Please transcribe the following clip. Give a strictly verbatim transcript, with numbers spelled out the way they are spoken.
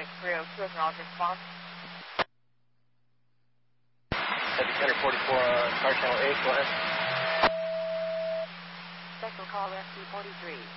three oh two, acknowledge response. Center forty-four on car channel eight, go ahead. Special call S C forty-three.